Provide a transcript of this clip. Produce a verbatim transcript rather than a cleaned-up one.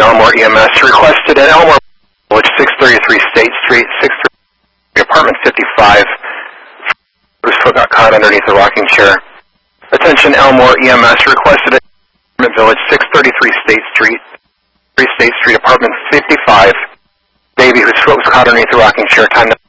Elmore E M S requested at Elmore Village, six thirty-three State Street, six thirty-three apartment fifty-five, whose foot got caught underneath a rocking chair. Attention Elmore E M S requested at Elmore Village, six thirty-three State Street, three State Street, apartment fifty-five, baby whose foot was caught underneath a rocking chair. Time to